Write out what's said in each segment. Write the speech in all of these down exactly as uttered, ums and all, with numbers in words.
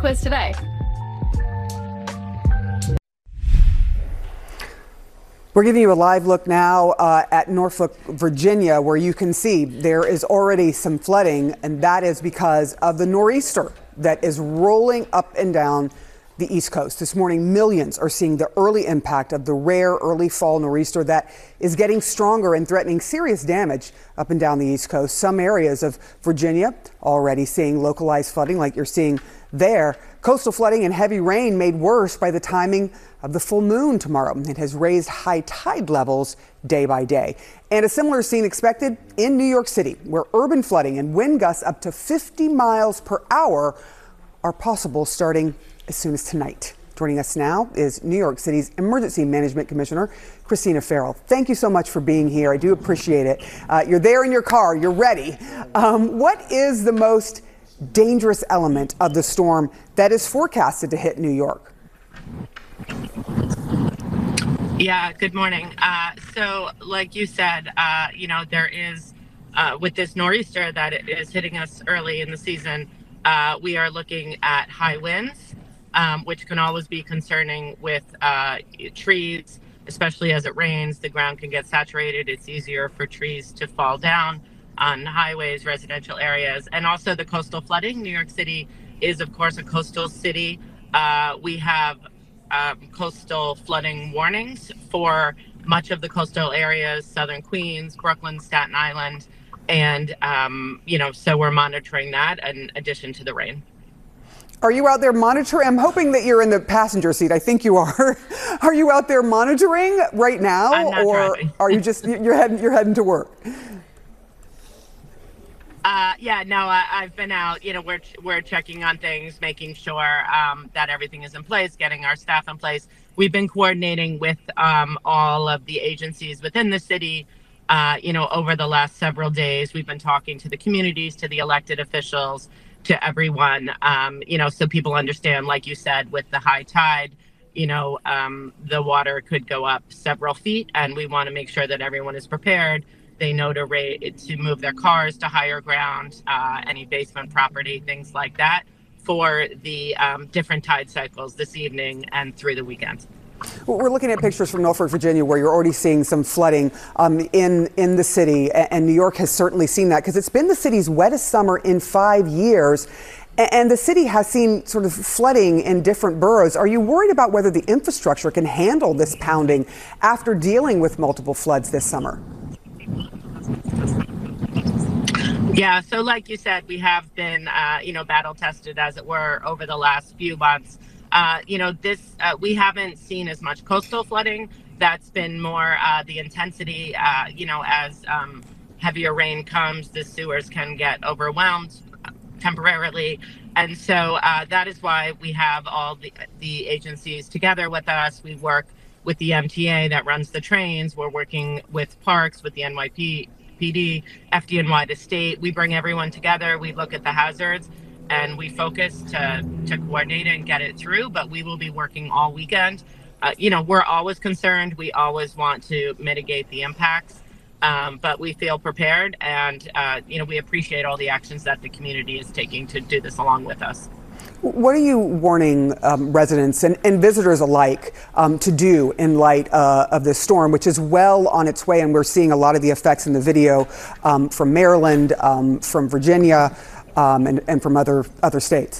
quiz today. We're giving you a live look now uh, at Norfolk, Virginia, where you can see there is already some flooding, and that is because of the nor'easter that is rolling up and down the East Coast. This morning, millions are seeing the early impact of the rare early fall nor'easter that is getting stronger and threatening serious damage up and down the East Coast. Some areas of Virginia already seeing localized flooding like you're seeing there. Coastal flooding and heavy rain made worse by the timing of the full moon tomorrow. It has raised high tide levels day by day. And a similar scene expected in New York City, where urban flooding and wind gusts up to fifty miles per hour are possible starting as soon as tonight. Joining us now is New York City's Emergency Management Commissioner, Christina Ferrell. Thank you so much for being here. I do appreciate it. Uh, you're there in your car. You're ready. Um, what is the most dangerous element of the storm that is forecasted to hit New York? Yeah, good morning. Uh, so like you said, uh, you know, there is, uh, with this nor'easter that is hitting us early in the season, uh, we are looking at high winds, um, which can always be concerning with uh, trees, especially as it rains. The ground can get saturated. It's easier for trees to fall down on highways, residential areas, and also the coastal flooding. New York City is, of course, a coastal city. Uh, we have um, coastal flooding warnings for much of the coastal areas, Southern Queens, Brooklyn, Staten Island, and, um, you know, so we're monitoring that in addition to the rain. Are you out there monitoring? I'm hoping that you're in the passenger seat. I think you are. Are you out there monitoring right now? I'm not or driving. Are you just, you're heading, you're heading to work? Uh, yeah, no, I, I've been out. You know, we're we're checking on things, making sure um, that everything is in place, getting our staff in place. We've been coordinating with um, all of the agencies within the city. Uh, you know, over the last several days, we've been talking to the communities, to the elected officials, to everyone. Um, you know, so people understand, like you said, with the high tide, you know, um, the water could go up several feet, and we want to make sure that everyone is prepared. They know to rate, to move their cars to higher ground, uh, any basement property, things like that, for the um, different tide cycles this evening and through the weekend. We're looking at pictures from Norfolk, Virginia, where you're already seeing some flooding um, in, in the city, and New York has certainly seen that because it's been the city's wettest summer in five years. And the city has seen sort of flooding in different boroughs. Are you worried about whether the infrastructure can handle this pounding after dealing with multiple floods this summer? Yeah, so like you said, we have been, uh, you know, battle tested, as it were, over the last few months. Uh, you know, this, uh, we haven't seen as much coastal flooding. That's been more uh, the intensity, uh, you know, as um, heavier rain comes, the sewers can get overwhelmed temporarily. And so uh, that is why we have all the, the agencies together with us. We work with the M T A that runs the trains. We're working with parks, with the N Y P D, F D N Y, the state. We bring everyone together. We look at the hazards and we focus to, to coordinate and get it through. But we will be working all weekend. Uh, you know, we're always concerned. We always want to mitigate the impacts. Um, but we feel prepared, and, uh, you know, we appreciate all the actions that the community is taking to do this along with us. What are you warning um, residents and, and visitors alike um, to do in light uh, of this storm, which is well on its way? And we're seeing a lot of the effects in the video um, from Maryland, um, from Virginia, um, and, and from other other states.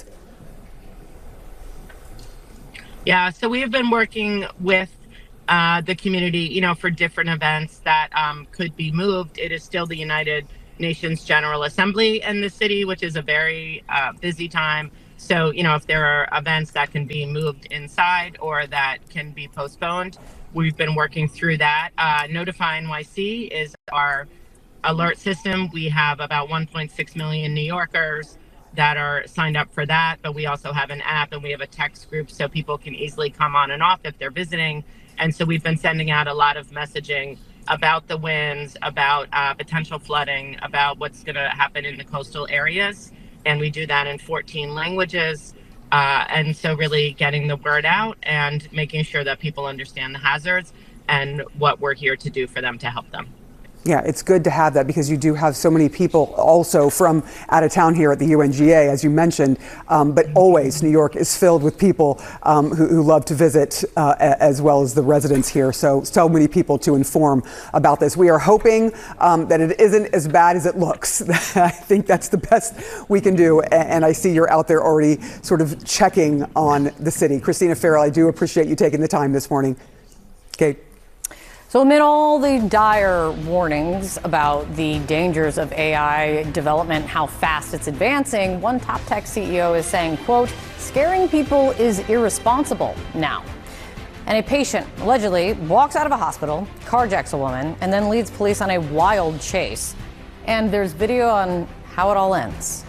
Yeah, so we have been working with uh, the community, you know, for different events that um, could be moved. It is still the United Nations General Assembly in the city, which is a very uh, busy time. So, you know, if there are events that can be moved inside or that can be postponed, we've been working through that. Uh, Notify N Y C is our alert system. We have about one point six million New Yorkers that are signed up for that, but we also have an app and we have a text group so people can easily come on and off if they're visiting. And so we've been sending out a lot of messaging about the winds, about uh, potential flooding, about what's going to happen in the coastal areas. And we do that in fourteen languages. Uh, and so really getting the word out and making sure that people understand the hazards and what we're here to do for them to help them. Yeah, it's good to have that because you do have so many people also from out of town here at the U N G A, as you mentioned. Um, but always, New York is filled with people um, who, who love to visit, uh, as well as the residents here. So, so many people to inform about this. We are hoping um, that it isn't as bad as it looks. I think that's the best we can do. And I see you're out there already sort of checking on the city. Christina Farrell, I do appreciate you taking the time this morning. Kate. So amid all the dire warnings about the dangers of A I development, how fast it's advancing, one top tech C E O is saying, quote, scaring people is irresponsible now. And a patient allegedly walks out of a hospital, carjacks a woman, and then leads police on a wild chase. And there's video on how it all ends.